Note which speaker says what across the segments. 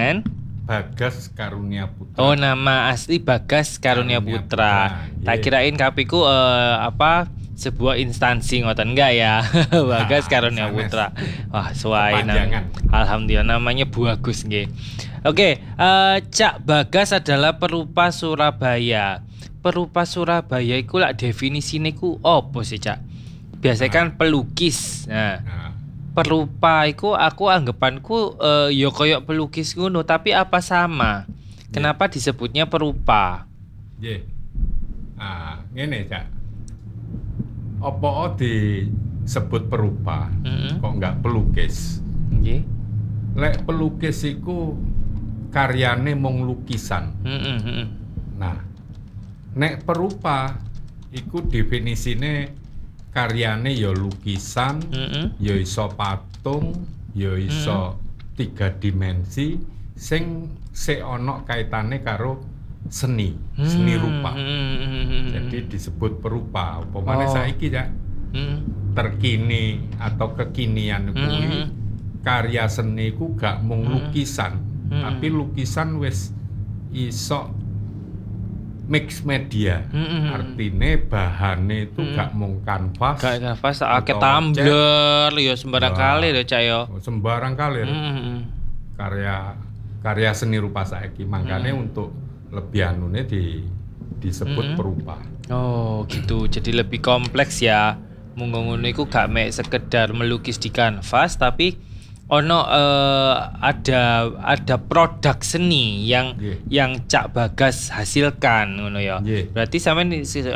Speaker 1: dengan
Speaker 2: Bagas Karunia Putra.
Speaker 1: Oh, nama asli Bagas Karunia Putra. Tak kirain kapiku sebuah instansi ngoten enggak ya. Bagas Karunia Putra. Wah, suai alhamdulillah namanya bagus nggih. Oke, Cak Bagas adalah perupa Surabaya. Perupa Surabaya iku lak definisine ku opo sih, Cak? Biasanya kan pelukis. Nah, perupa iku aku anggapanku ya koyok pelukis ngono, tapi apa sama? Kenapa disebutnya perupa?
Speaker 2: Nggih. Ngene, Cak. Apa disebut perupa? Kok enggak pelukis?
Speaker 1: Nggih.
Speaker 2: Lek pelukis iku karyane mung lukisan. Nah, nek perupa iku definisine karyane ya lukisan, ya iso patung, ya iso 3 dimensi sing ana kaitane karo seni rupa. Jadi disebut perupa. Upamane saiki ya terkini atau kekinian kuwi karya seni ku gak mung lukisan, tapi lukisan wis iso mix media, artinya bahannya itu gak mung kanvas,
Speaker 1: akeh tumbler, ya sembarang kali lho Cak yo.
Speaker 2: Sembarang kali. Karya seni rupa saiki, makanya untuk lebih anune disebut perupa.
Speaker 1: Oh gitu, jadi lebih kompleks ya. Mung ngono iku gak mek sekedar melukis di kanvas, tapi ada produk seni yang Cak Bagas hasilkan ngono ya. Berarti sampean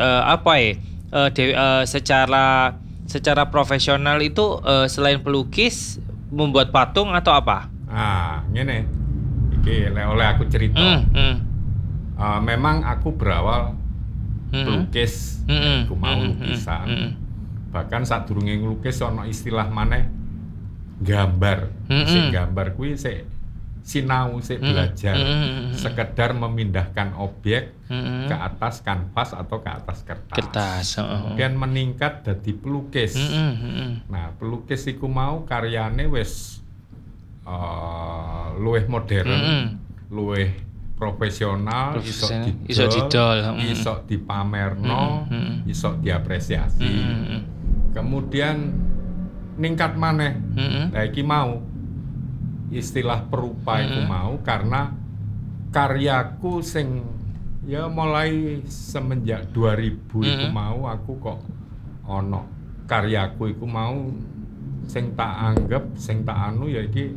Speaker 1: secara profesional itu selain pelukis membuat patung atau apa?
Speaker 2: Ngene. Iki oleh aku cerita. Memang aku berawal pelukis, aku mau lukisan. Bahkan sadurunge nglukis ana istilah maneh gambar. Sing gambar kuwi sik sinau, sik belajar. Sekedar memindahkan objek ke atas kanvas atau ke atas kertas. Kemudian meningkat dadi pelukis. Nah, pelukis iku mau karyane wis luwih modern, luwih profesional, iso didol, iso dipamerno, iso diapresiasi. Kemudian ningkat maneh. Lah iki mau istilah perupa iku mau karena karyaku sing ya mulai semenjak 2000 iku mau aku kok ono karyaku iku mau sing tak anggap sing tak anu ya iki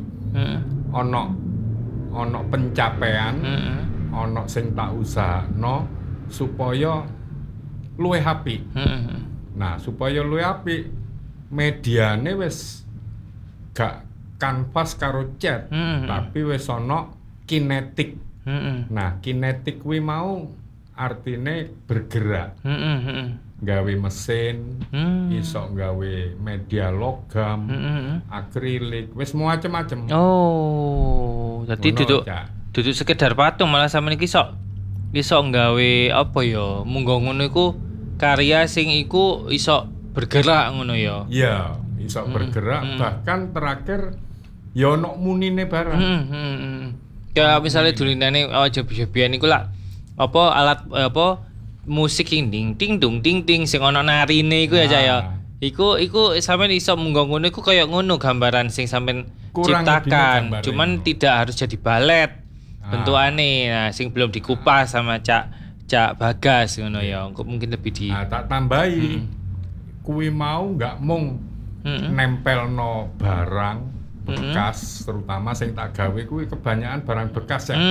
Speaker 2: ono pencapaian, ono sing tak usahano supaya luwih apik. Nah, supaya luwih apik mediane wis gak kanvas karo cat, tapi wis ana kinetik. Nah, kinetik kuwi mau artine bergerak. Gawe mesin, iso gawe media logam, akrilik, wis macem-macem.
Speaker 1: Oh, dadi duduk sekedar patung, malah sampeyan iki iso gawe apa ya? Munggo ngono iku karya sing iku iso bergerak ngono ya.
Speaker 2: Iya, iso bergerak, bahkan terakhir ya ono munine barang.
Speaker 1: Kayak misalnya dulinane jobi-jobian iku lak alat musik sing ding ting dung ting ting sing ono narine iku ya Cak ya. Iku sampean iso munggo ngono iku kaya ngono gambaran sing sampean ciptakan. Cuman tidak harus jadi balet bentukane. Nah, sing belum dikupas sama Cak Bagas ngono ya. Mungkin lebih
Speaker 2: tak tambahi. Kuwi mau nggak mung nempelno barang bekas, terutama sing tak gawe kuwi kebanyakan barang bekas ya.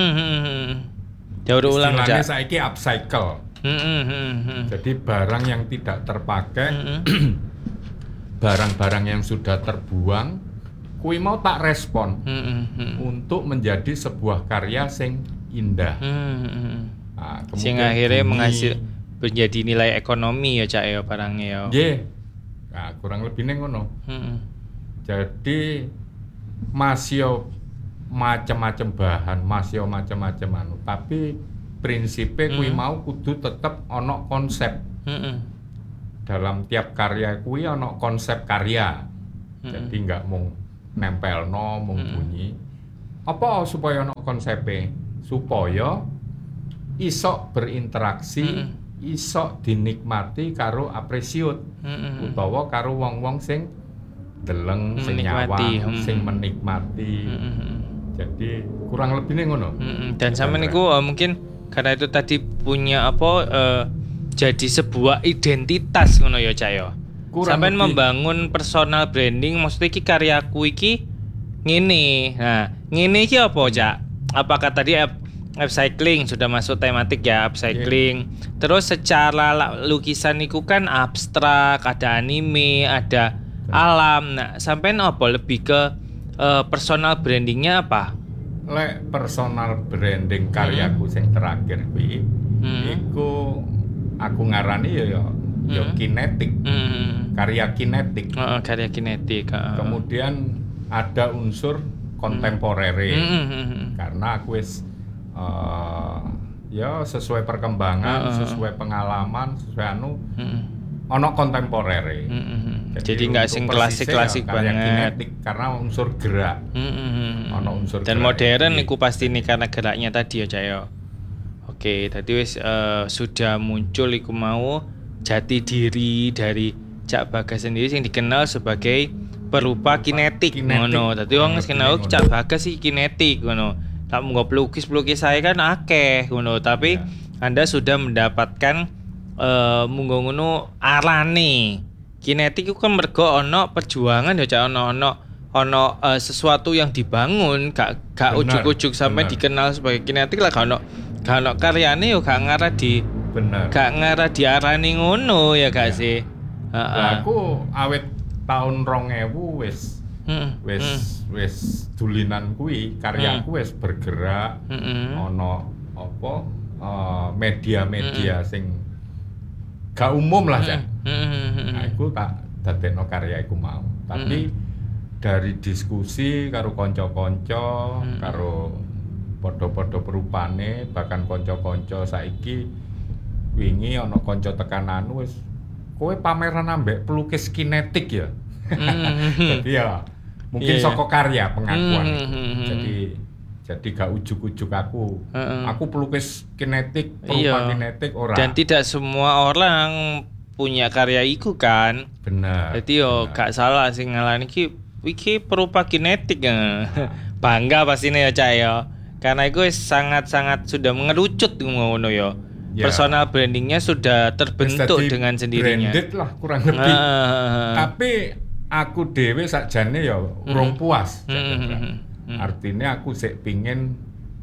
Speaker 1: Daur ulang
Speaker 2: aja. Istilahnya saiki upcycle. Jadi barang yang tidak terpakai, barang-barang yang sudah terbuang, kuwi mau tak respon untuk menjadi sebuah karya sing indah.
Speaker 1: Nah, sing akhirnya menjadi nilai ekonomi ya Cak ya barangnya ya.
Speaker 2: Nggih. Nah, kurang lebih ning ngono. Jadi masih macam-macam bahan, masih macam-macam anu, tapi prinsipnya kuwi mau kudu tetep ana konsep. Dalam tiap karya kuwi ana konsep karya. Jadi enggak mung nempelno, mung bunyi. apa supaya ono konsepe supaya iso berinteraksi, iso dinikmati karo apresiut, utawa karo wong-wong sing deleng, sing nyawang, sing menikmati. Jadi kurang lebihnya ngono.
Speaker 1: Dan sama niku mungkin karena itu tadi punya jadi sebuah identitas ngono ya Cak ya. Sampai membangun personal branding, maksudnya iki karyaku iki ngene. Nah, ngene iki apa Cak? Apakah tadi upcycling sudah masuk tematik ya, upcycling. Terus secara lukisan niku kan abstrak, ada anime, ada alam. Nah, sampean apa lebih ke personal brandingnya apa?
Speaker 2: Lek personal branding karyaku sing terakhir kuwi iku aku ngarani ya kinetik. Karya kinetik.
Speaker 1: Karya kinetik.
Speaker 2: Kemudian ada unsur kontemporere. Karena aku wis ya sesuai perkembangan, sesuai pengalaman, sesuai ono kontemporere.
Speaker 1: Jadi nggak sing klasik-klasik banget.
Speaker 2: Kinetik karena unsur gerak. Ono unsur
Speaker 1: dan
Speaker 2: gerak
Speaker 1: modern niku pasti nih karena geraknya tadi ya Caya. Oke, tadi wis sudah muncul iku mau jati diri dari Cak Bagas sendiri yang dikenal sebagai perupa kinetik ngono. Dadi wong wis kenal Cak Bagas sih kinetik ngono. Tak munggo pelukis saya kan akeh ngono, tapi Anda sudah mendapatkan munggo ngono arane. Kinetik itu kan mergo ono perjuangan ya Cak, ono sesuatu yang dibangun, gak ujuk-ujuk sampai dikenal sebagai kinetik lah gak ono karyane yo gak ngarah gak ngarah diarani ngono ya gak sih.
Speaker 2: Aku awet tahun 2000 wis dulinan kuwi karyaku wis bergerak ono apa media-media sing gak umum lah Cak. Nah, aku tak dadekno karya iku mau. Tapi dari diskusi karo kanca-kanca, karo padha-padha perupane, bahkan kanca-kanca saiki wingi ana kanca tekan wis kowe pameran ambek pelukis kinetik ya. Jadi ya mungkin saka karya pengakuan. Jadi gak ujuk-ujuk aku. Aku pelukis kinetik, perupa kinetik ora.
Speaker 1: Dan tidak semua orang punya karya iku kan.
Speaker 2: Benar.
Speaker 1: Jadi yo gak salah sing ngalani iki perupa kinetik ya. Bangga pastinya ya Cak ya. Karena itu sangat-sangat sudah mengerucut ngono ya. Personal brandingnya sudah terbentuk dengan sendirinya.
Speaker 2: Branded lah kurang lebih. Tapi aku dhewe sakjane ya urung puas. Artinya aku sik pingin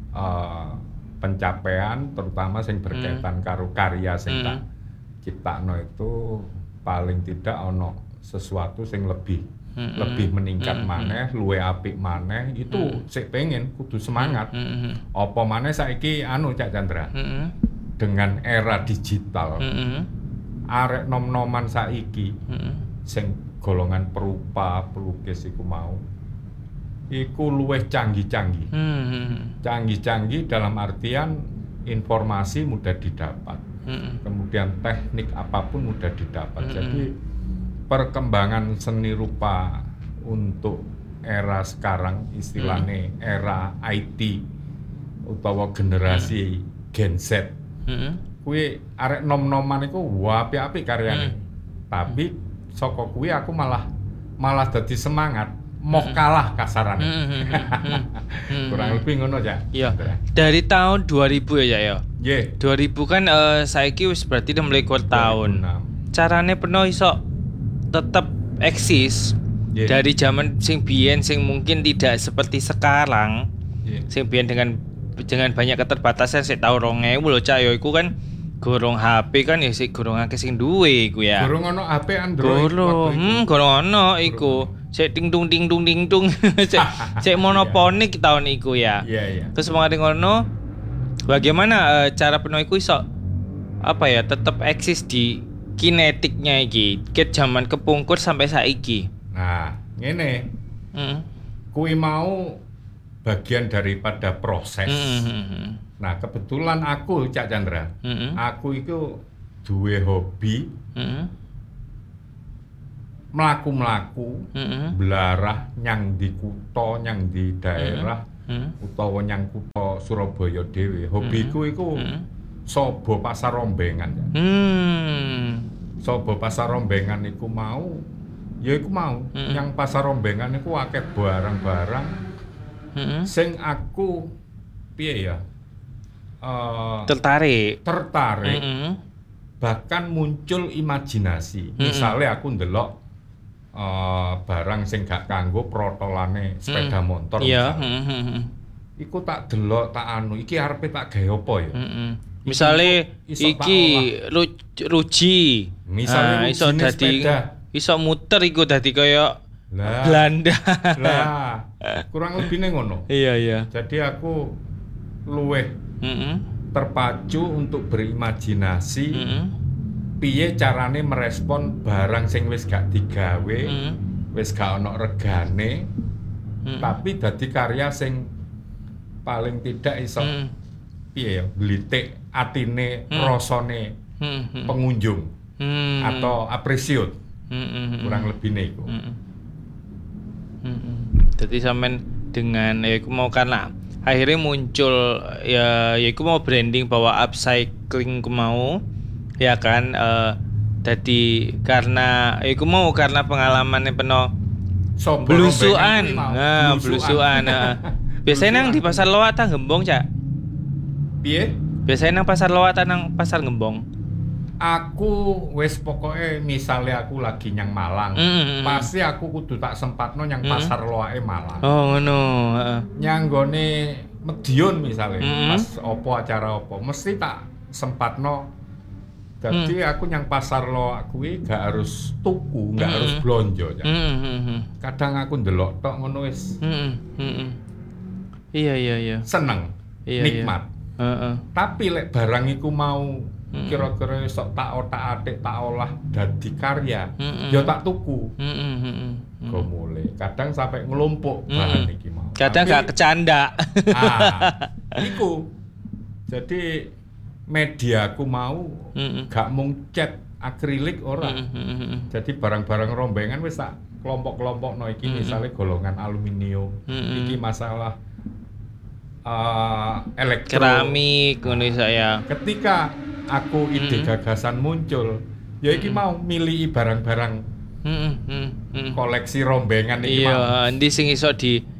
Speaker 2: pencapaian terutama sing berkaitan karo karya sing tak ciptakno itu paling tidak ono sesuatu sing lebih meningkat maneh, luwih apik maneh, itu sik pengen kudu semangat. Apa maneh saiki Cak Chandra. Dengan era digital. Arek nom-noman saiki sing golongan perupa, pelukis iku mau iku luwih canggih-canggih. Canggih-canggih dalam artian informasi mudah didapat. Kemudian teknik apapun mudah didapat. Jadi perkembangan seni rupa untuk era sekarang istilahnya era IT utawa generasi Gen Z. Kuwi arek nom-noman iku apik-apik karyane. Tapi saka kuwi aku malah dadi semangat. Moh kalah kasaran. Kurang lebih ngono ya.
Speaker 1: Iya. Dari tahun 2000 ya ya.
Speaker 2: Nggih.
Speaker 1: 2000 kan saiki wis berarti 26 tahun. Carane peno iso tetap eksis dari zaman sing biyen sing mungkin tidak seperti sekarang. Sing biyen dengan banyak keterbatasan sik tahun 2000 lho Cak ya iku kan gorong HP kan ya sik gorong akeh sing duwe iku ya.
Speaker 2: Gorong ono HP Android.
Speaker 1: Gorong ono iku. Sik ting tung sik monoponik tahun iku ya.
Speaker 2: Iya.
Speaker 1: Terus mengade ngono bagaimana cara penuh iku iso tetap eksis di kinetiknya iki ket zaman kepungkur sampai saiki.
Speaker 2: Nah, ngene. Kuwi mau bagian daripada proses. Nah, kebetulan aku Cak Chandra. Aku itu duwe hobi mlaku-mlaku, belarah nyang di kutha, nyang di daerah, utawa nyang kutha Surabaya dhewe. Hobiku iku sobo pasar rombengan. Sobo pasar rombengan iku mau, ya iku mau. Yang pasar rombengan iku akeh barang-barang sing aku piye ya?
Speaker 1: Tertarik.
Speaker 2: Bahkan muncul imajinasi. Misalnya aku ndelok barang sing gak kanggo protolane sepeda motor.
Speaker 1: Iya.
Speaker 2: Iku tak delok, tak anu, iki arepe tak gawe apa ya?
Speaker 1: Misale iki ruji.
Speaker 2: Misale
Speaker 1: iso dadi iso muter iku dadi kaya Belanda.
Speaker 2: Lah, kurang lebihnya ngono.
Speaker 1: Iya.
Speaker 2: Jadi aku luweh terpacu untuk berimajinasi piye carane merespon barang sing wis gak digawe, wis gak ono regane, tapi dadi karya sing paling tidak iso piye ya nglitik atine rasane pengunjung atau appreciate. Kurang lebihnya iku.
Speaker 1: Jadi sampean dengan ya aku mau karena akhirnya muncul ya aku mau branding bahwa upcycling ku mau ya kan jadi karena aku mau karena pengalamannya penuh belusuan. Belusuan. Biasanya nang di pasar Loa ta Gembong, Cak.
Speaker 2: Piye?
Speaker 1: Biasanya nang pasar Loa ta nang pasar Gembong.
Speaker 2: Aku wis pokoknya misalnya aku lagi nyang Malang, pasti aku kudu tak sempatno nyang pasar Loake Malang.
Speaker 1: Oh ngono,
Speaker 2: Nyang gone Medion misalnya, pas opo acara opo, mesti tak sempatno. Jadi aku nyang pasar Loak kuwi gak harus tuku, gak harus blonjo. Kadang aku ndelok tok ngono wis.
Speaker 1: Iya.
Speaker 2: Seneng, nikmat. Tapi lek barang iku mau kira-kira sok tak otak-atik tak olah dadi karya, ya tak tuku. Go mulai. Kadang sampai ngelumpuk bahan iki mau.
Speaker 1: Kadang gak kecanda.
Speaker 2: Iku. Jadi mediaku mau gak mung cat akrilik ora. Jadi barang-barang rombengan wis tak kelompok-kelompokno iki misalnya golongan aluminium, iki masalah elektro,
Speaker 1: keramik ngono saya.
Speaker 2: Ketika aku ide gagasan muncul, ya iki mau milih barang-barang koleksi rombengan iki mau.
Speaker 1: Iya, endi sing iso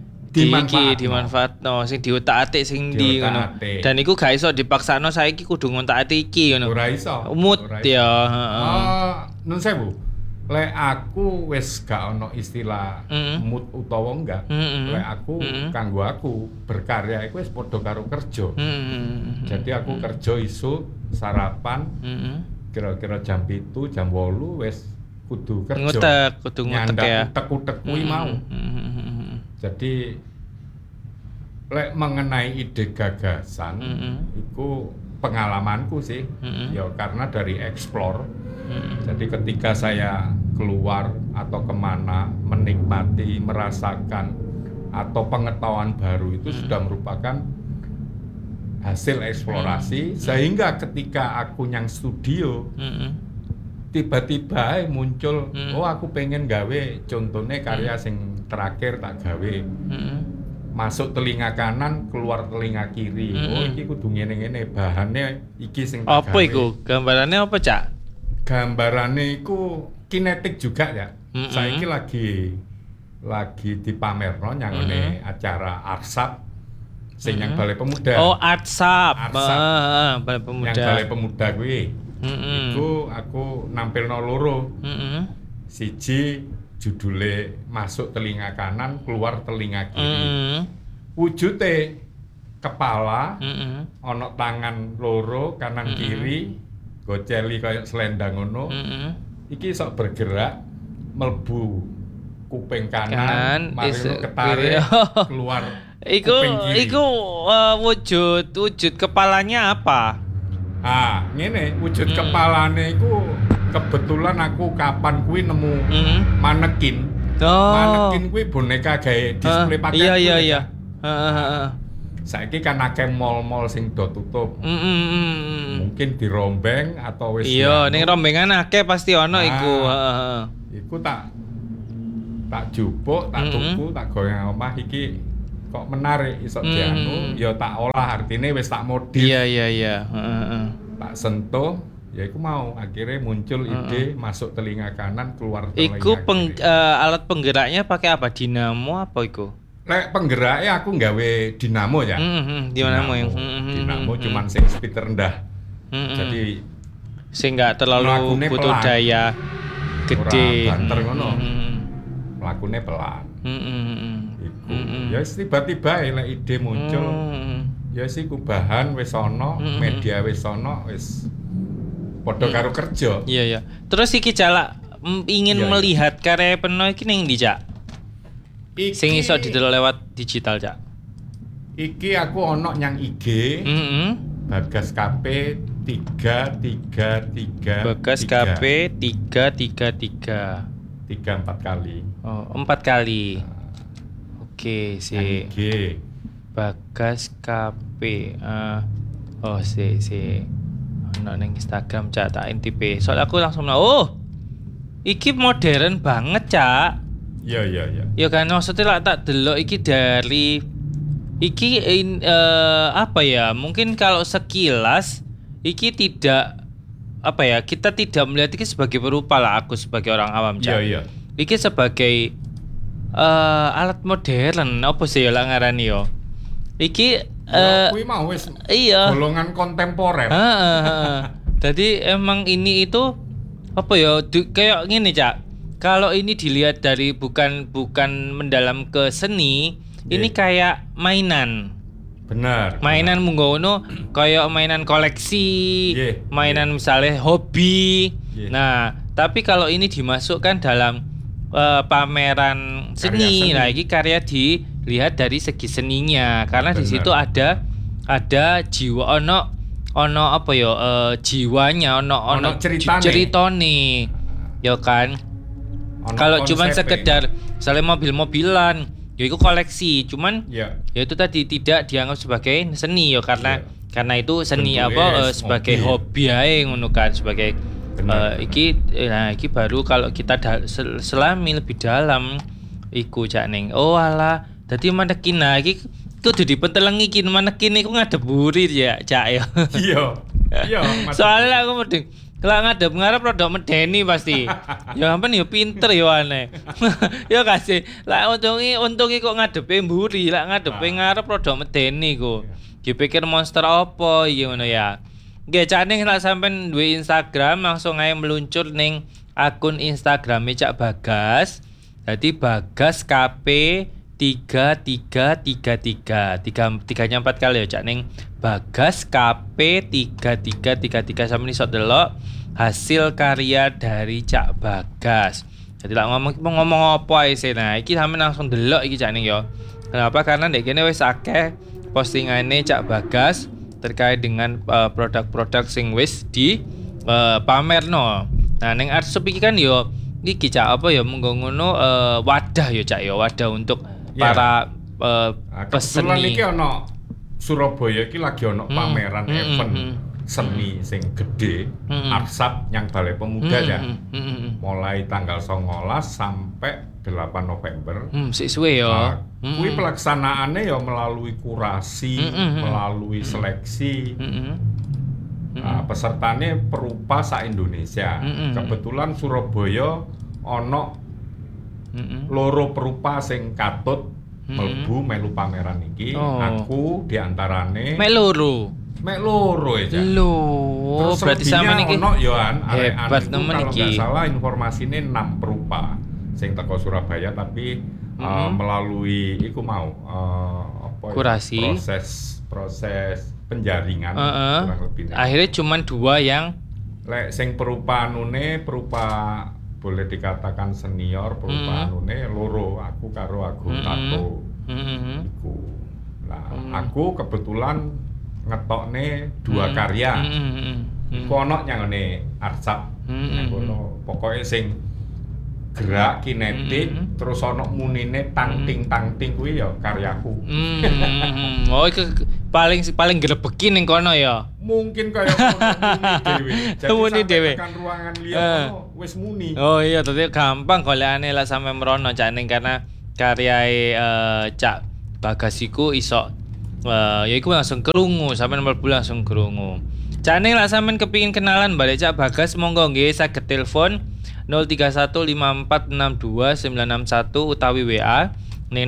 Speaker 1: dimanfaatno, sing diutak-atik sing ndi ngono. Dan iku gak iso dipaksano saiki kudu ngontak-atik iki ngono.
Speaker 2: Ora iso.
Speaker 1: Mood ya,
Speaker 2: nun sewu. Lek aku wis gak ono istilah mood utawa enggak. Lek aku kanggo aku berkarya iku wis padha karo kerja. Jadi aku kerja isuk sarapan kira-kira jam 7 jam 8 wis kudu kerja.
Speaker 1: Kudu ngutek ya.
Speaker 2: Utek-utek kuwi mau. Jadi lek mengenai ide gagasan iku pengalamanku sih. Ya karena dari explore. Jadi ketika saya keluar atau kemana menikmati, merasakan atau pengetahuan baru itu sudah merupakan hasil eksplorasi sehingga ketika aku nyang studio tiba-tiba muncul oh aku pengen gawe contohnya karya sing terakhir tak gawe masuk telinga kanan keluar telinga kiri oh iki kudu ngene-ngene bahannya iki sing tak
Speaker 1: apa iku gambarannya apa Cak?
Speaker 2: Gambarannya iku kinetik juga ya. Saiki lagi dipamerno nyang ngene acara Arsap sing yang Balai Pemuda.
Speaker 1: Oh, Arsap. Balai Pemuda.
Speaker 2: Yang Balai Pemuda kuwi. Iku aku nampilno loro. Siji judule masuk telinga kanan, keluar telinga kiri. Wujude kepala, ana tangan loro kanan kiri. Goceli kayak selendang ngono. Iki sok bergerak mlebu kuping kanan, mari ketarik keluar kuping kiri.
Speaker 1: Iku wujud kepalanya apa?
Speaker 2: Ngene wujud kepalane iku kebetulan aku kapan kuwi nemu manekin. Manekin kuwi boneka gawe display paket.
Speaker 1: Iya.
Speaker 2: Saiki kan akeh mall-mall sing do tutup. Mungkin dirombeng atau wis.
Speaker 1: Iya, ning rombengan akeh pasti ono iku,
Speaker 2: Iku tak jupuk, tak tuku, tak goyang omah iki kok menarik iso dianu ya tak olah artine wis tak modif.
Speaker 1: Iya.
Speaker 2: Tak sentuh ya iku mau akhirnya muncul ide masuk telinga kanan keluar telinga
Speaker 1: iku
Speaker 2: kiri.
Speaker 1: Alat penggeraknya pakai apa? Dinamo apa iku?
Speaker 2: Lek penggeraknya aku nggawe dinamo ya.
Speaker 1: Dinamo yang
Speaker 2: dinamo cuman sing speed rendah. Jadi
Speaker 1: sing enggak terlalu butuh pelan. Daya gede.
Speaker 2: Ora banter ngono. Mlakune pelan. Iku. Ya tiba-tiba lek ide muncul. Ya sih ku bahan wis ana, media wis ana, wis padha karo kerja.
Speaker 1: Iya. Terus iki Cak ingin melihat karya Peno iki ning ndi Cak? Sing iso didelok lewat digital Cak.
Speaker 2: Iki aku ono nyang IG. Bagas KP 333.
Speaker 1: Bagas KP 333.
Speaker 2: 3-4 kali.
Speaker 1: Oh, 4 kali. Oke, si
Speaker 2: IG.
Speaker 1: Bagas KP. Oh, si ono ning Instagram Cak tak intip. Soalnya aku langsung iki modern banget Cak.
Speaker 2: Iya.
Speaker 1: Ya kan maksudnya lah tak delok iki dari apa ya? Mungkin kalau sekilas iki tidak apa ya? Kita tidak melihat iki sebagai perupa lah aku sebagai orang awam Cak.
Speaker 2: Iya.
Speaker 1: Iki sebagai alat modern apa sih ya lah ngarani yo. Iki
Speaker 2: kuwi mau wis
Speaker 1: iya.
Speaker 2: Golongan kontemporer.
Speaker 1: Jadi emang ini itu apa ya kayak gini Cak. Kalau ini dilihat dari bukan mendalam ke seni, ini kayak mainan.
Speaker 2: Benar.
Speaker 1: Mainan munggono kayak mainan koleksi, mainan misalnya hobi. Nah, tapi kalau ini dimasukkan dalam pameran seni, nah ini karya dilihat dari segi seninya, karena di situ ada jiwa ono apa ya jiwanya ono ceritane ya kan. Kalau cuman sekedar misalnya mobil-mobilan ya itu koleksi, cuman ya itu tadi tidak dianggap sebagai seni ya karena itu seni sebagai hobi ae ngono kan, sebagai iki baru kalau kita selami lebih dalam iku Cak ning. Oh alah, dadi manekin iki kudu dipentelengi iki manekin iku ngadep buri ya Cak ya. Iya. Soalnya aku mending kalau ngadep produk medeni pasti. Ya ampun ya pinter ya aneh. Ya kasih. Lah untungi kok ngadepe mburi, lah ngadepe ngarep produk medeni ku. Dipikir monster apa iki ngono ya. Nggih Cak ning lak sampean duwe Instagram langsung ae meluncur ning akun Instagrame Cak Bagas. Dadi Bagas KP 3333. Tiganya 4 kali ya Cak ning Bagas KP 3333 sampeyan iso delok hasil karya dari Cak Bagas. Jadi lah ngomong apa ae sih. Nah, iki sampeyan langsung delok iki Cak ning ya. Kenapa? Karena ndek kene wis akeh postingane Cak Bagas terkait dengan produk-produk sing wis di pamerno. Nah, ning Artshop iki kan yo iki Cak apa ya munggo ngono wadah ya Cak ya, wadah untuk para peseni.
Speaker 2: Iki ono Surabaya iki lagi ono pameran event seni sing gede, Artshop yang Balai Pemuda ya. Mulai tanggal 19 sampai 8 November.
Speaker 1: Sik suwe ya.
Speaker 2: Kuwi pelaksanaannya ya melalui kurasi, melalui seleksi. Pesertanya perupa sa-Indonesia. Kebetulan Surabaya ono loro perupa sing katut mlebu melu pameran iki. Aku diantarane
Speaker 1: mek loro
Speaker 2: ya.
Speaker 1: Terus berarti sampean iki
Speaker 2: ono Yohan
Speaker 1: hebat nemen
Speaker 2: iki. Kalau nggak salah informasinya 6 perupa sing teko Surabaya tapi melalui iku mau
Speaker 1: kurasi
Speaker 2: proses penjaringan kurang lebih.
Speaker 1: Akhirnya cuman 2 yang
Speaker 2: sing perupa boleh dikatakan senior, perupa anune loro, aku karo Tato. Iku. Nah, aku kebetulan ngetokne 2 karya. Kono nyangone Artshop. Kono pokoke sing gerak kinetik terus ono munine tangting kuwi ya karyaku.
Speaker 1: Oh itu paling grebeki ning kono ya.
Speaker 2: Mungkin kaya muni dhewe. Jadi ruangan liya kono wis muni.
Speaker 1: Oh iya dadi gampang golekane lah sampe merono Cak ning karena karyae Cak Bagas iku iso ya iku langsung krungu, sampean mlebu langsung krungu. Cak Ning lak sampean kepingin kenalan balik Cak Bagas monggo nggih saged telepon 0315462961 utawi WA ning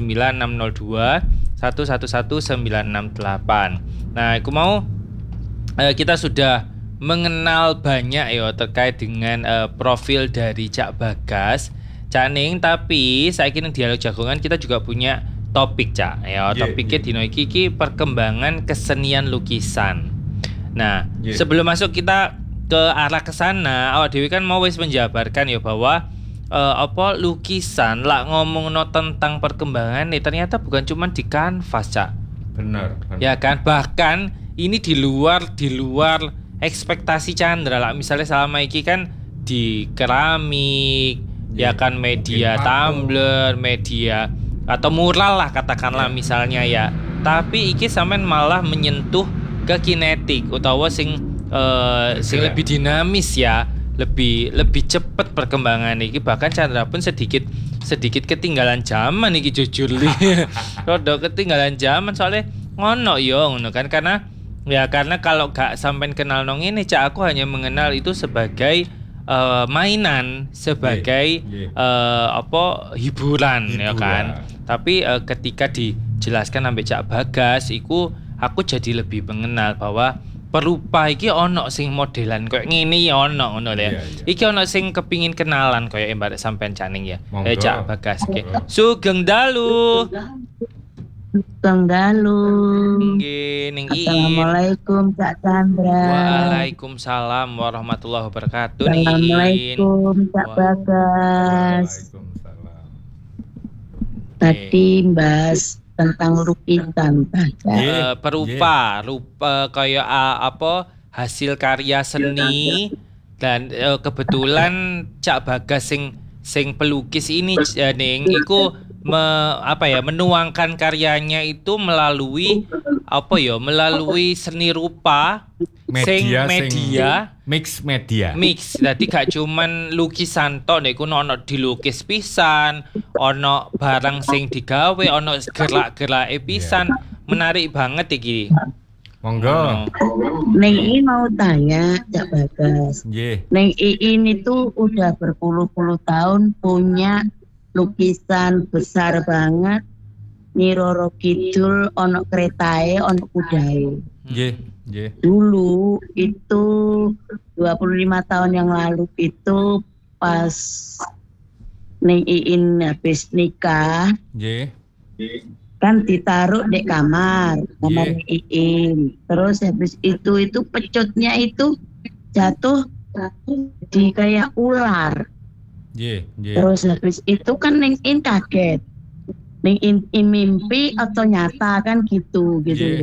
Speaker 1: 089602111968. Nah, aku mau kita sudah mengenal banyak ya terkait dengan profil dari Cak Bagas, Cak Ning, tapi saiki ning dialog jagongan kita juga punya topik Cak ya. Topiknya dino iki perkembangan kesenian lukisan. Nah, sebelum masuk kita ke arah kesana, awak dewi kan mau wis menjabarkan ya bahwa apa lukisan lak ngomongno tentang perkembangan nih ternyata bukan cuma di kanvas Cak.
Speaker 2: Benar.
Speaker 1: Ya kan, bahkan ini di luar ekspektasi Chandra lah. Misalnya selama ini kan di keramik, ya kan media tumbler, media atau mural lah katakanlah misalnya ya. Tapi iki sampean malah menyentuh ke kinetik utawa sing lebih dinamis ya, lebih cepet perkembangan iki. Bahkan Chandra pun sedikit ketinggalan zaman iki jujur li. Rodok ketinggalan zaman soalnya ngono kan karena kalau gak sampean kenal nong ini Cak, aku hanya mengenal itu sebagai mainan, sebagai hiburan ya kan. Tapi ketika dijelaskan sampai Cak Bagas iku aku jadi lebih mengenal bahwa perupa iki ono sing modelan koyo ngene ya ono ngono ya. Iki ono sing kepingin kenalan koyo mbak sampean Cak Ning ya. Cak Bagas iki. Sugeng dalu. Nggih ning
Speaker 3: Assalamualaikum Cak Chandra.
Speaker 1: Waalaikumsalam warahmatullahi wabarakatuh.
Speaker 3: Assalamualaikum Cak Bagas.
Speaker 2: Waalaikumsalam.
Speaker 3: Tadi bahas tentang lukisan
Speaker 1: rupa kayak apa hasil karya seni dan kebetulan Cak Bagas sing pelukis ini Ning iku menuangkan karyanya itu melalui seni rupa media mix. Jadi gak cuman lukisan tok nek ono dilukis pisan, ono barang sing digawe, ono gerak-gerake pisan. Menarik banget iki.
Speaker 2: Monggo.
Speaker 3: Neng ini mau tanya Cak Bagas. Neng ini itu udah berpuluh-puluh tahun punya lukisan besar banget. Niroro Kidul ono keretae, ono kudae. Dulu itu 25 tahun yang lalu itu pas Neng Iin habis nikah. Kan ditaruh di kamar Neng Iin. Terus habis itu pecutnya itu jatuh di kayak ular. Terus habis itu kan Neng Iin kaget. Neng Iin mimpi atau nyata kan gitu.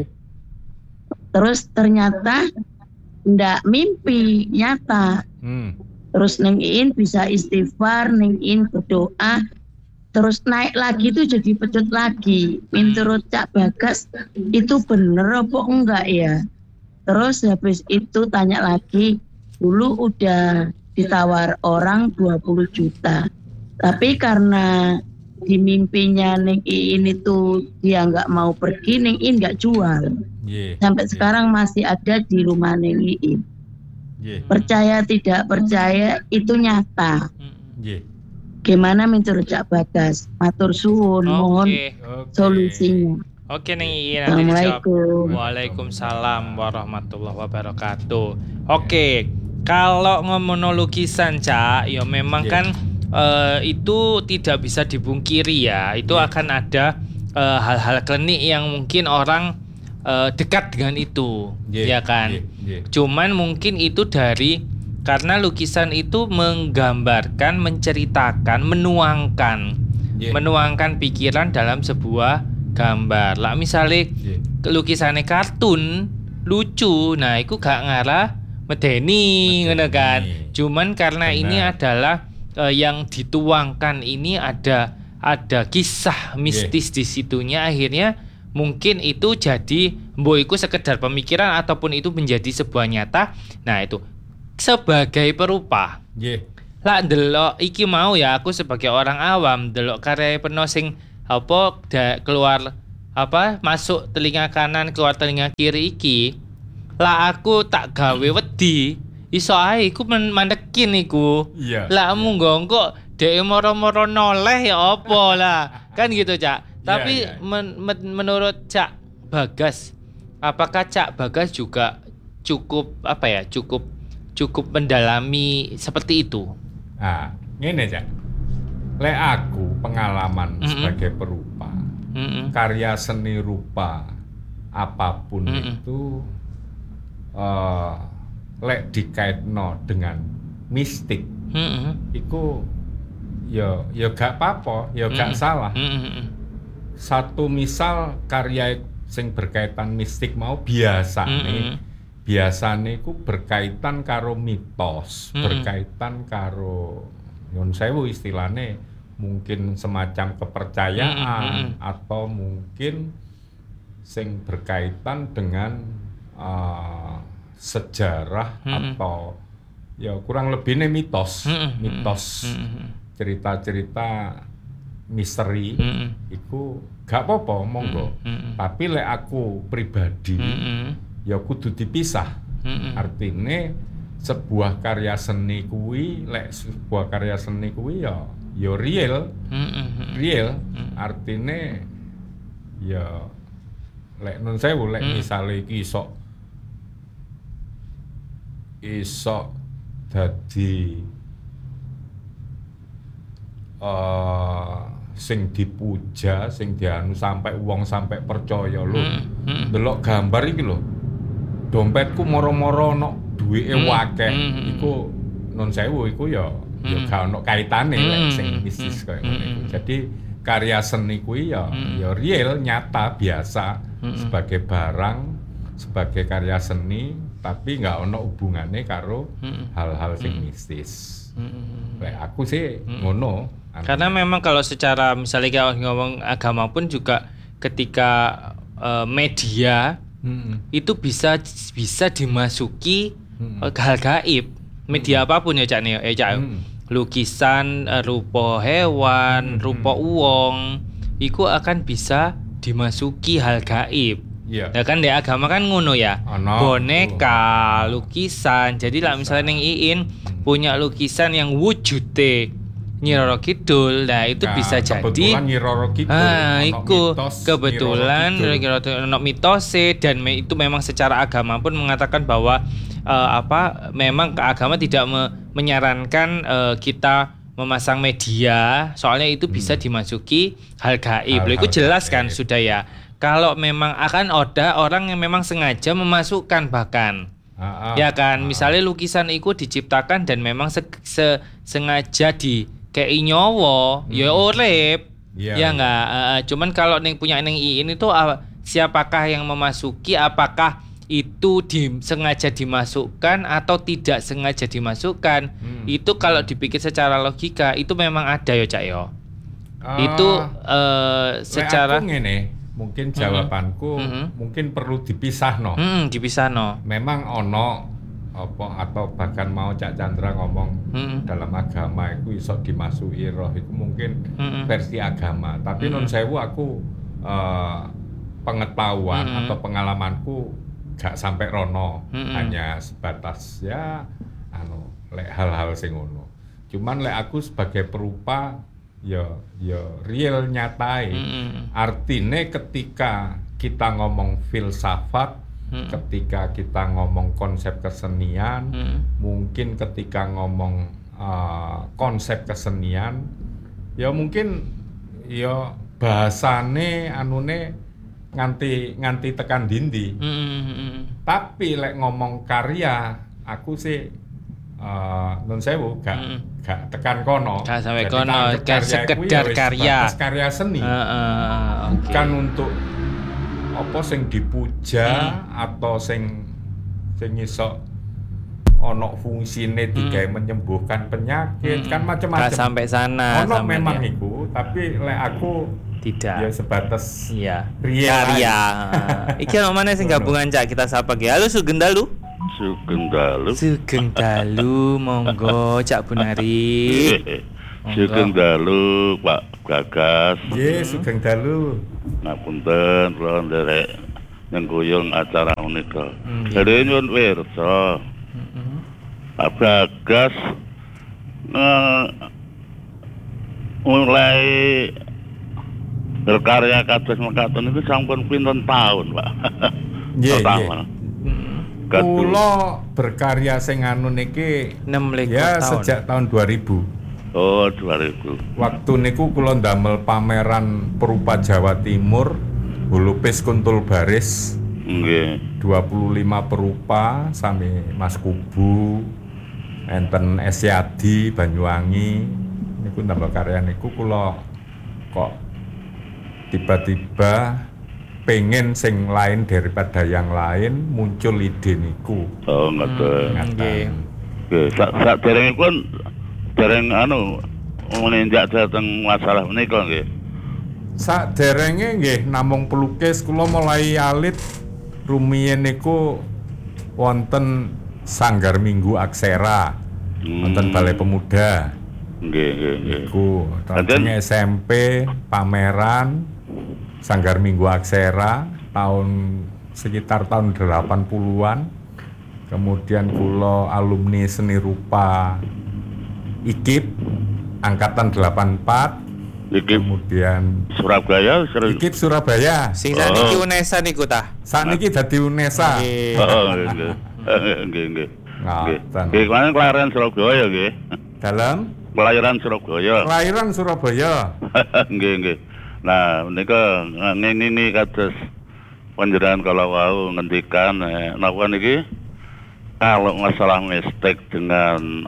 Speaker 3: Terus ternyata ndak mimpi, nyata. Terus Neng Iin bisa istighfar, Neng Iin berdoa, terus naik lagi itu jadi pecut lagi. Menurut Cak Bagas itu bener apa enggak ya? Terus habis itu tanya lagi, dulu udah ditawar orang 20 juta. Tapi karena di mimpinya Neng Iin itu dia nggak mau pergi, Neng Iin nggak jual. Sampai sekarang masih ada di rumah Neng Iin. Percaya tidak percaya itu nyata. Gimana menurut Cak Bagas? Matur suwun, mohon solusinya.
Speaker 1: Oke Neng Iin.
Speaker 3: Assalamualaikum.
Speaker 1: Waalaikumsalam warahmatullahi wabarakatuh. Oke, kalau ngomong lukisan Cak, ya memang kan itu tidak bisa dipungkiri ya. Itu akan ada hal-hal klinik yang mungkin orang dekat dengan itu, ya kan. Cuman mungkin itu karena lukisan itu menggambarkan, menceritakan, menuangkan pikiran dalam sebuah gambar. Lah misalnya lukisannya kartun lucu, nah itu gak ngarah medeni ngono kan. Cuman karena ini adalah yang dituangkan ini ada kisah mistis di situnya, akhirnya mungkin itu jadi mboiku sekedar pemikiran ataupun itu menjadi sebuah nyata. Nah itu sebagai perupa. Lah ndelok iki mau ya, aku sebagai orang awam ndelok karya penuh sing keluar masuk telinga kanan keluar telinga kiri iki lah aku tak gawe wedi iso ae iku mandekin iku.
Speaker 2: Iya.
Speaker 1: Lah munggo kok dhek moro-moro noleh ya apa lah. Kan gitu, Cak. Tapi menurut Cak Bagas, apakah Cak Bagas juga cukup cukup mendalami seperti itu?
Speaker 2: Nah, ngene Cak. Lek aku pengalaman sebagai perupa. Karya seni rupa apapun itu lek dikaitno dengan mistik iku ya gak apa-apa, ya gak salah. Satu misal karya sing berkaitan mistik mau biasane iku berkaitan karo mitos, berkaitan karo nyun sewu istilahnya mungkin semacam kepercayaan atau mungkin sing berkaitan dengan sejarah atau ya kurang lebihnya mitos cerita-cerita misteri iku gak apa-apa monggo tapi lek aku pribadi ya kudu dipisah artinya sebuah karya seni kuwi ya real artinya ya lek nun sewu lek misale iki iso dadi sing dipuja, sing dianu sampai wong sampai percaya lho. Delok gambar iki lho. Dompetku moro-moro ono duwike akeh. Iku nun sewu iku ya gak ono kaitane lek sing mistis kaya ngono iku. Jadi karya seni kuwi ya real, nyata, biasa sebagai barang, sebagai karya seni, tapi nggak ono hubungannya karo hal-hal sing mistis. Lek aku sih ngono.
Speaker 1: Karena memang kalau secara misalnya kalau ngomong agama pun juga ketika media itu bisa dimasuki hal gaib. Media apapun ya Cak nih, Cak. Lukisan rupa hewan, rupa uang, itu akan bisa dimasuki hal gaib.
Speaker 2: Iya.
Speaker 1: Ya kan di agama kan ngono ya. Boneka, lukisan. Jadi lah misalnya Neng Iin punya lukisan yang wujudnya Nyi Roro Kidul, nah itu bisa jadi.
Speaker 2: Kebetulan Nyi Roro Kidul.
Speaker 1: Iku kebetulan ono mitose dan itu memang secara agama pun mengatakan bahwa memang agama tidak menyarankan kita memasang media, soalnya itu bisa dimasuki hal gaib. Itu jelas kan sudah ya. Kalau memang akan ada orang yang memang sengaja memasukkan bahkan. Ya kan, misalnya lukisan itu diciptakan dan memang sengaja kayak nyowo, ya urip. Ya enggak, cuman kalau punya Neng Iin itu siapakah yang memasuki, apakah itu sengaja dimasukkan atau tidak sengaja dimasukkan, itu kalau dipikir secara logika itu memang ada ya Cak yo. Itu secara
Speaker 2: mungkin jawabanku mungkin perlu dipisahno.
Speaker 1: Dipisahno.
Speaker 2: Memang ono atau bahkan mau Cak Chandra ngomong dalam agama itu iso dimasuki roh itu mungkin versi agama. Tapi non sewu aku pengetahuan atau pengalamanku gak sampai rono, hanya sebatas ya lek hal-hal sing ngono. Cuman lek aku sebagai perupa ya real nyatai. Artine ketika kita ngomong filsafat, ketika kita ngomong konsep kesenian, mungkin ketika ngomong konsep kesenian, ya mungkin ya bahasane anune nganti tekan dindi. Tapi lek ngomong karya, aku sih non sewu gak tekan kono.
Speaker 1: Gak sampai kono, sekedar karya.
Speaker 2: Karya seni. Bukan untuk apa sing dipuja atau sing iso ono fungsine digawe menyembuhkan penyakit, kan macam-macam.
Speaker 1: Gak sampai sana.
Speaker 2: Ono memang iku, tapi lek aku
Speaker 1: tidak.
Speaker 2: Ya sebatas
Speaker 1: karya. Iki ono mana sing gabungan Cak, kita sapa ge. Halo Sugeng Dalu.
Speaker 4: Sugeng Dalu.
Speaker 1: Sugeng Dalu, monggo Cak Bunari.
Speaker 4: Sugeng dalu Pak Gagas.
Speaker 2: Nggih, sugeng dalu.
Speaker 4: Ngapunten kula nderek nengguyung acara menika. Jadi nyuwun wirsa. Pak Gagas mulai berkarya kados mekaten itu sampun pinten tahun, Pak?
Speaker 2: Nggih, nggih.
Speaker 4: Kula
Speaker 2: Kula berkarya sing anu niki
Speaker 1: 6
Speaker 2: ya
Speaker 1: tahun.
Speaker 2: sejak tahun 2000.
Speaker 4: Oh, 2000.
Speaker 2: Waktu niku kula ndamel pameran perupa Jawa Timur, Hulupis Kuntul Baris,
Speaker 4: Nggih.
Speaker 2: 25 perupa sami Mas Kubu, enten Esyadi Banyuwangi. Niku ndamel karya niku kula kok tiba-tiba pengen sing lain daripada yang lain, muncul ide niku.
Speaker 4: Oh, ngoten.
Speaker 1: Nggih.
Speaker 4: Nggih, sak derengipun dereng anu menginjak dhateng masalah menika nggih.
Speaker 2: Saderenge nggih namung pelukis kula mulai alit rumiyin niku wonten Sanggar Minggu Aksera, wonten Balai Pemuda.
Speaker 4: Nggih, nggih, nggih.
Speaker 2: Iku lajeng SMP pameran Sanggar Minggu Aksera sekitar tahun 80-an. Kemudian kula alumni seni rupa IKIP angkatan 84.
Speaker 4: Iki
Speaker 2: Kemudian
Speaker 4: Surabaya,
Speaker 2: IKIP Surabaya.
Speaker 1: Sing saniki UNESA niku ta.
Speaker 2: Sakniki dadi UNESA.
Speaker 1: Nggih.
Speaker 4: Oh, nggih. Nggih, nggih.
Speaker 2: Ngoten.
Speaker 4: Nggih, kan kelahiran Surabaya nggih.
Speaker 2: Dalam
Speaker 4: Kelahiran Surabaya.
Speaker 2: kelahiran Surabaya.
Speaker 4: Nggih, nggih. Nah, menika ngene kados panjenengan kalau wau ngendikan napa niki kalau masalah mistik dengan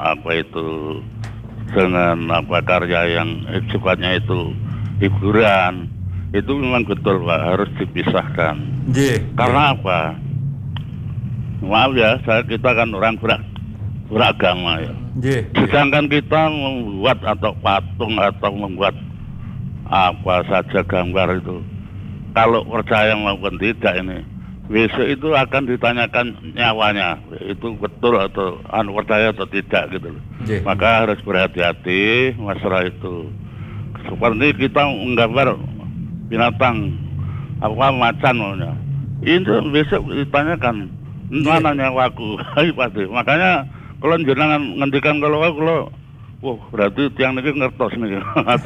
Speaker 4: apa karya yang sifatnya itu hiburan itu memang betul Pak, harus dipisahkan.
Speaker 2: Nggih.
Speaker 4: Karena apa? Maaf ya, kita kan orang beragama ya.
Speaker 2: Nggih.
Speaker 4: Sedangkan kita membuat atau patung atau membuat apa saja gambar itu, kalau percaya maupun tidak ini, besok itu akan ditanyakan nyawanya, itu betul atau percaya atau tidak gitu loh.
Speaker 2: Nggih.
Speaker 4: Maka harus berhati-hati masalah itu. Seperti kita menggambar binatang apa macan maunya, itu besok ditanyakan mana nyawaku. Pasti. Makanya kalau jenengan ngendikan kalau wah berarti tiang niki ngertos niki.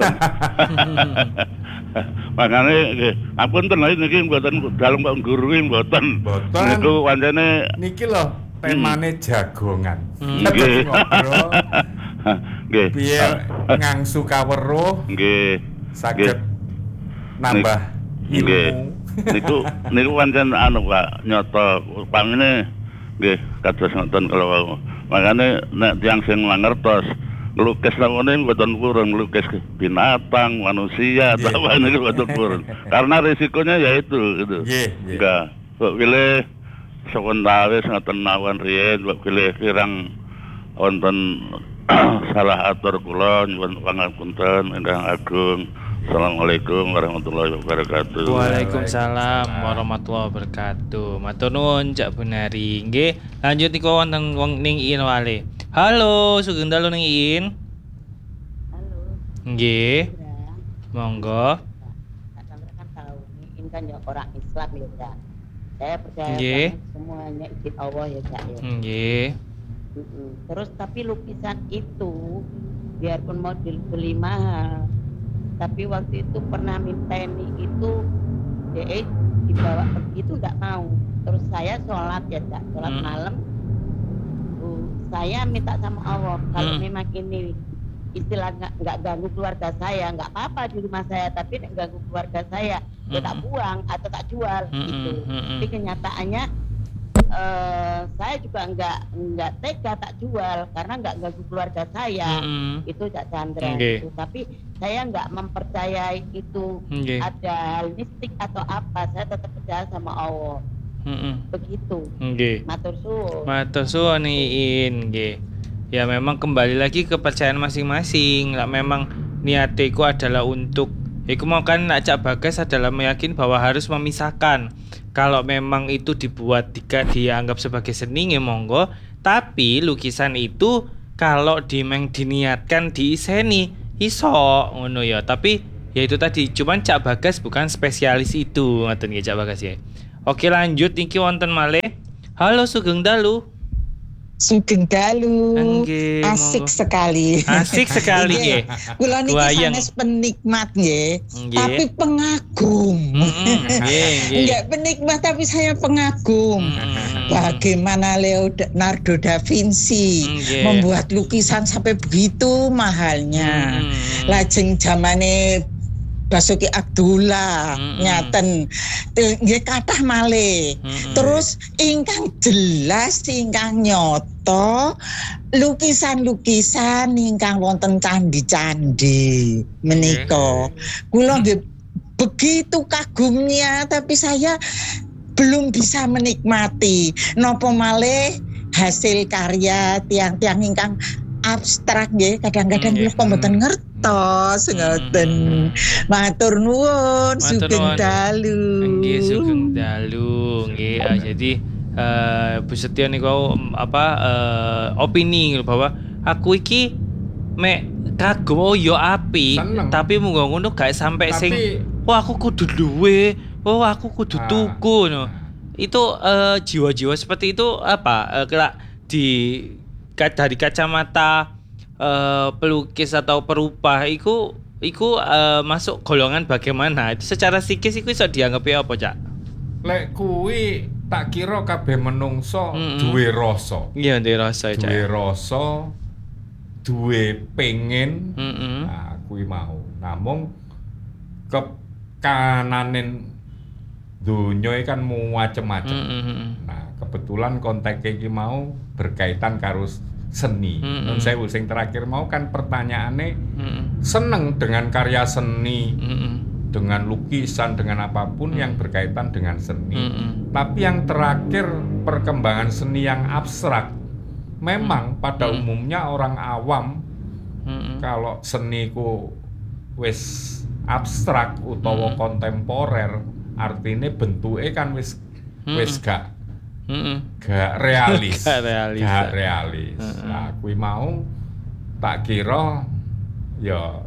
Speaker 4: Makanya apunten lha niki mboten dalem kok nggurui mboten.
Speaker 2: Mboten.
Speaker 4: Niku pancene
Speaker 2: Niki lho temane jagongan.
Speaker 4: Nggih.
Speaker 2: Ngobrol
Speaker 4: Nggih.
Speaker 2: piye ngangsu kaweruh
Speaker 4: Nggih.
Speaker 2: saged nambah
Speaker 4: Nggih.
Speaker 2: ilmu.
Speaker 4: Niku pancen Pak nyata pamine nggih kados ngoten kalau wau. Makane nek tiyang sing ngertos ngelukis namanya mboten purun, ngelukis binatang, manusia,
Speaker 2: Yeah.
Speaker 4: apa ini mboten purun. Karena risikonya ya itu gitu.
Speaker 2: Yeah.
Speaker 4: Enggak. Kok pilih sekontawis ngoten mawon riyen, kok pilih kirang wonten salah atur kula nyuwun pangapunten ingkang agung. Assalamualaikum warahmatullahi wabarakatuh.
Speaker 1: Waalaikumsalam warahmatullahi wabarakatuh. Matur nuwun Cak Bunari. Nggih, lanjut niku wonten wong ning Iin wale. Halo, sugeng dalu ning Iin.
Speaker 5: Halo,
Speaker 1: Nggih,
Speaker 5: ya.
Speaker 1: monggo.
Speaker 5: Sampai kan tahu ini kan ya orang Islam ya, Kak. Saya percaya
Speaker 1: Nggih.
Speaker 5: banget semuanya izin Allah ya, Kak ya.
Speaker 1: Nggih.
Speaker 5: Terus tapi lukisan itu biarpun mau dibeli mahal, tapi waktu itu pernah minteni itu dia dibawa pergi itu nggak mau. Terus saya sholat ya, Kak, sholat malam. Saya minta sama Allah kalau memang ini istilah nggak ganggu keluarga saya, nggak apa-apa di rumah saya, tapi nek ganggu keluarga saya ya tak buang atau tak jual gitu. Tapi kenyataannya saya juga nggak tega tak jual karena nggak ganggu keluarga saya. Itu Cak Chandra.
Speaker 1: Okay.
Speaker 5: Gitu. Tapi saya nggak mempercayai itu ada mistik atau apa. Saya tetap percaya sama Allah. Begitu.
Speaker 1: Nggih.
Speaker 5: Matur suwun.
Speaker 1: Matur suwun Iin, nggih. Ya memang kembali lagi kepercayaan masing-masing. Lah memang niatiku adalah untuk iku mau kan nak Cak Bagas adalah meyakini bahwa harus memisahkan. Kalau memang itu dibuat dianggap sebagai seni ya monggo, tapi lukisan itu kalau diniatkan diiseni iso ngono ya. Tapi ya itu tadi, cuman Cak Bagas bukan spesialis itu, ngoten nggih Cak Bagas ya. Oke, lanjut niki wonten malih. Halo Sugeng Dalu.
Speaker 6: Sugeng Dalu.
Speaker 1: Nggih,
Speaker 6: Asik
Speaker 1: monggo.
Speaker 6: sekali.
Speaker 1: Asik sekali nggih.
Speaker 6: Kula niki
Speaker 1: Wayang.
Speaker 6: sanes penikmat nggih,
Speaker 1: Nggih.
Speaker 6: tapi pengagum.
Speaker 1: Nggih.
Speaker 6: Enggak penikmat tapi saya pengagum. Bagaimana Leonardo da Vinci
Speaker 1: Nggih.
Speaker 6: membuat lukisan sampai begitu mahalnya. Lajeng zamane Basuki Abdullah nyaten nggih kathah malih. Terus ingkang jelas ingkang nyoto lukisan-lukisan ingkang wonten candi-candi menika. Kula nggih begitu kagumnya, tapi saya belum bisa menikmati. Napa malih hasil karya tiang-tiang ingkang abstrak nggih, kadang-kadang kula kok mboten ngertos ngoten. Matur nuwun Sugeng Dalu.
Speaker 1: Nggih Sugeng Dalu nggih. Jadi Bu Setyo niku opini bahwa aku iki mek kagum ya apik, tapi munggo ngono gak sampai sing wah aku kudu duwe, wah aku kudu tuku no. Itu jiwa-jiwa seperti itu apa dari kacamata pelukis atau perupa iku masuk golongan bagaimana? Itu secara psikis iku iso dianggap apa, Cak?
Speaker 2: Lek kuwi tak kira kabeh menungso duwe rasa.
Speaker 1: Iya, duwe rasa, Cak.
Speaker 2: Duwe rasa, duwe pengen. Nah, kuwi mau. Namung kekananen donya kan macem-macem. Nah, kebetulan konteknya iki mau berkaitan karo seni. Nun sewu sing terakhir mau kan pertanyaannya seneng dengan karya seni, dengan lukisan, dengan apapun yang berkaitan dengan seni. Tapi yang terakhir perkembangan seni yang abstrak. Memang pada umumnya orang awam kalau seni ku wis abstrak utawa kontemporer, artinya bentuknya kan wis gak realis. Gak realis. Nah, kuwi mau tak kira ya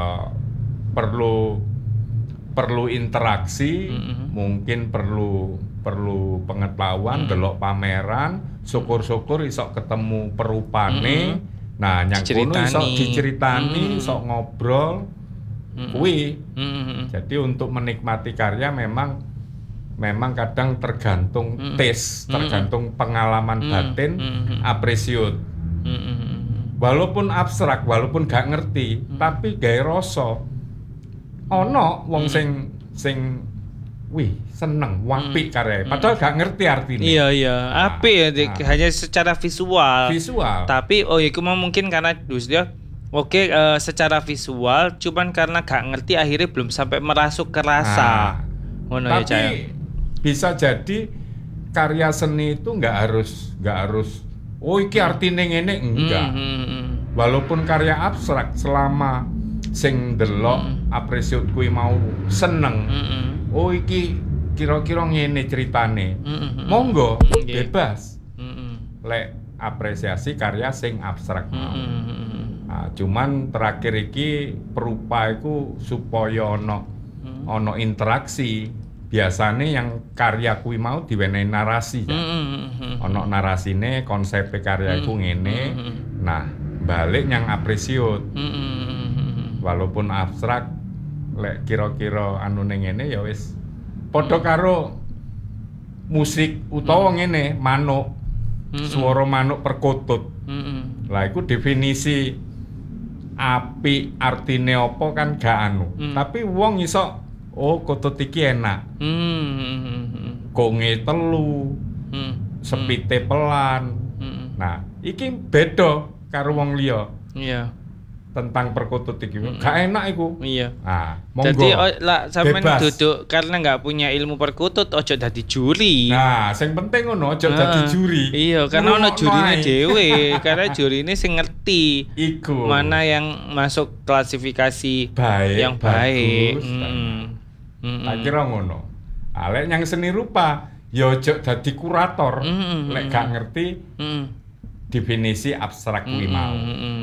Speaker 2: perlu interaksi, mungkin perlu pengetahuan, delok pameran, syukur-syukur iso ketemu perupane. Nah, nyang kono iso diceritani, iso ngobrol. Kuwi. Jadi untuk menikmati karya memang kadang tergantung taste, tergantung pengalaman batin, apresiut. Walaupun abstrak, walaupun gak ngerti, tapi gawe rasa. Ono wong sing wih seneng, apik karya, padahal gak ngerti artinya.
Speaker 1: Iya, apik ya, hanya secara visual. Tapi iku mungkin karena dia secara visual, cuman karena gak ngerti akhirnya belum sampai merasuk ke rasa. Ngono ya, Cak.
Speaker 2: Bisa jadi karya seni itu nggak harus iki artine ngene, enggak. Walaupun karya abstrak, selama sing delok apresiat kuwi mau seneng, iki kira-kira ngene ceritane, monggo bebas lek apresiasi karya sing abstrak mau. Nah, cuman terakhir iki perupa iku supaya ono interaksi. Biasanya yang karya kuwi mau diwenehi narasi kan. Ono narasine, konsep karya iku ngene. Nah, balik yang apresiut. Walaupun abstrak, lek kira-kira anune ngene ya wis padha karo musik utawa ngene, manuk. Swara manuk perkutut. Lah iku definisi apik artine apa kan gak anu. Tapi wong iso kutut iki enak. Konge telu. Sepite pelan. Nah, iki beda karo wong liya.
Speaker 1: Iya.
Speaker 2: Tentang perkutut iki. Gak enak iku.
Speaker 1: Iya.
Speaker 2: Nah, monggo.
Speaker 1: Jadi sampean duduk karena nggak punya ilmu perkutut ojo dadi juri.
Speaker 2: Nah, sing penting ngono ojo dadi juri.
Speaker 1: Iya, karena ono jurine dhewe, karena jurine sing ngerti
Speaker 2: iku.
Speaker 1: Mana yang masuk klasifikasi yang baik.
Speaker 2: Tak kira ngono. Lek yang seni rupa ya ojo dadi kurator. Lek gak ngerti definisi abstrak kuwi mau.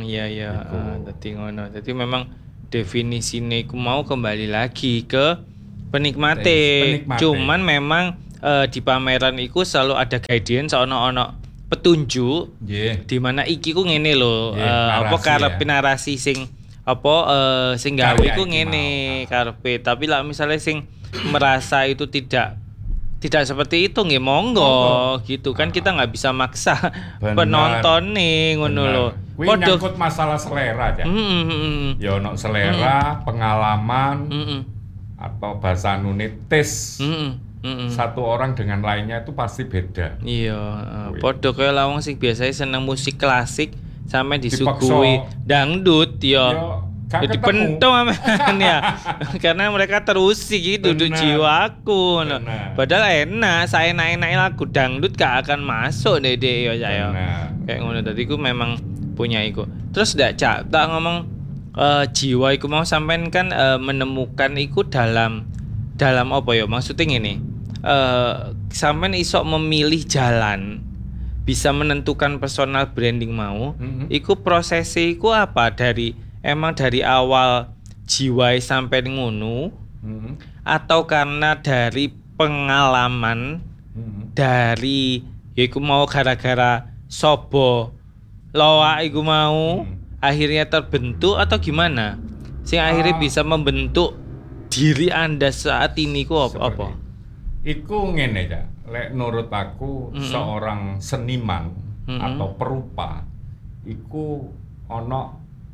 Speaker 1: iya
Speaker 2: Gitu.
Speaker 1: dadi ngono. Dadi memang definisine iku mau kembali lagi ke penikmate.
Speaker 2: Penikmate.
Speaker 1: Cuman memang di pameran iku selalu ada guidance ono petunjuk
Speaker 2: Nggih.
Speaker 1: di mana iki ku ngene lho,
Speaker 2: Iya,
Speaker 1: apa
Speaker 2: narasi
Speaker 1: karepe
Speaker 2: ya.
Speaker 1: narasi sing sing gawe
Speaker 2: Karya
Speaker 1: iku
Speaker 2: iki
Speaker 1: ngene
Speaker 2: mau.
Speaker 1: karepe. Tapi lah misalnya sing merasa itu tidak seperti itu nggih monggo gitu kan, kita nggak bisa maksa
Speaker 2: Bener.
Speaker 1: penonton nih ngono lho.
Speaker 2: Kuwi nyangkut masalah selera ya. Ya ono selera, pengalaman atau bahasa tes. Satu orang dengan lainnya itu pasti beda.
Speaker 1: Iya,
Speaker 2: Kuwi.
Speaker 1: padha kaya lawang sing biasanya seneng musik klasik sampe
Speaker 2: Dipaksa.
Speaker 1: disuguhi dangdut
Speaker 2: Ya,
Speaker 1: ya.
Speaker 2: gak
Speaker 1: Jadi
Speaker 2: ketemu.
Speaker 1: pentung aman ya. Karena mereka terusik gitu duduk
Speaker 2: Benar.
Speaker 1: jiwaku. No.
Speaker 2: Benar.
Speaker 1: Padahal enak, saya enak lagu dangdut gak akan masuk deh ya saya.
Speaker 2: Benar.
Speaker 1: Kayak ngono tadi ku memang punya iku. Terus ndak Cak, tak ngomong jiwa iku mau sampean kan menemukan iku dalam apa ya? Maksudnya ngene. Sampean iso memilih jalan, bisa menentukan personal branding mau. Iku prosesnya iku apa dari awal jiwa sampai ngono atau karena dari pengalaman dari yaiku mau gara-gara sobo loa iku mau akhirnya terbentuk atau gimana sing akhirnya bisa membentuk diri Anda saat ini ku apa?
Speaker 2: Iku ngene ya, lek menurut aku seorang seniman atau perupa iku ono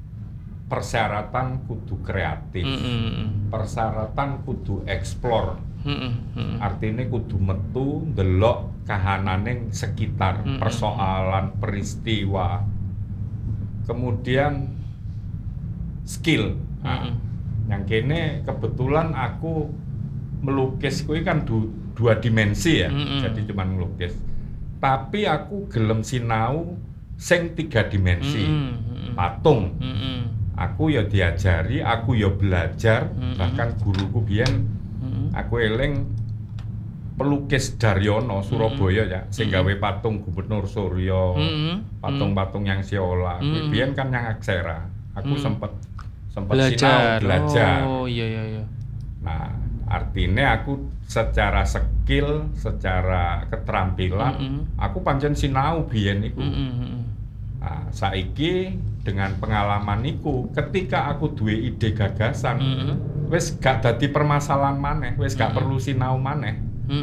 Speaker 2: persyaratan kudu kreatif, persyaratan kudu eksplor, artinya kudu metu ndelok kahanane sekitar persoalan peristiwa, kemudian skill. Yang kene kebetulan aku melukis kuwi kan dua dimensi ya, jadi cuman melukis. Tapi aku gelem sinau sing 3 dimensi, patung. Aku ya diajari, aku ya belajar, bahkan guruku biyen aku eling pelukis Daryono Surabaya ya, sing gawe patung Gubernur Suryo, patung-patung yang siola. Kuwi biyen kan yang aksara. Aku sempet sinau belajar.
Speaker 1: Oh iya.
Speaker 2: Nah, artinya aku secara skill, secara keterampilan, aku pancen sinau biyen iku. Nah, saiki dengan pengalaman iku, ketika aku duwe ide gagasan, wis gak dadi permasalahan maneh, wis gak perlu sinau maneh.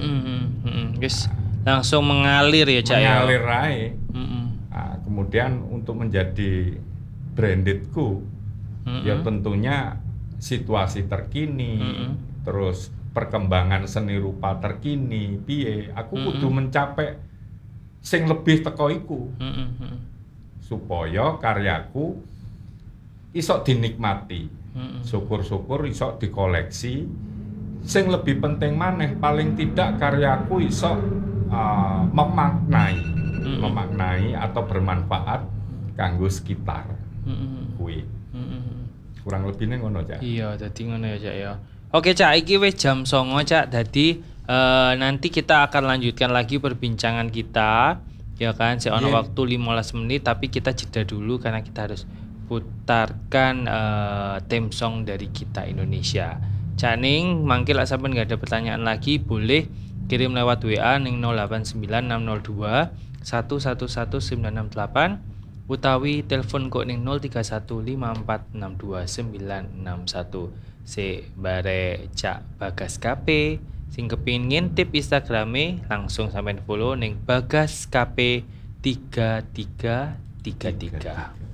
Speaker 1: Wis langsung mengalir ya Cak.
Speaker 2: Mengalir ae. Nah, kemudian untuk menjadi brandedku, ya tentunya situasi terkini, terus perkembangan seni rupa terkini, piye, aku kudu mencapai sing lebih teko iku. Supaya karyaku iso dinikmati. Syukur-syukur iso dikoleksi. Sing lebih penting maneh, paling tidak karyaku iso memaknai atau bermanfaat kanggo sekitar. Kuwi. Kurang lebihnya ngono, Cak.
Speaker 1: Iya, dadi ngono ya Cak ya. Oke Cak, iki wis jam 09.00 Cak. Dadi nanti kita akan lanjutkan lagi perbincangan kita. Ya kan, ono waktu 15 menit tapi kita jeda dulu karena kita harus putarkan theme song dari Kita Indonesia. Cak Ning, mangke lek sampean enggak ada pertanyaan lagi boleh kirim lewat WA ning 089602 111968 utawi telepon kok ning 0315462961. Se bare Cak Bagas KP sing kepingin ngintip Instagrame langsung sampean follow ning Bagas KP 3333.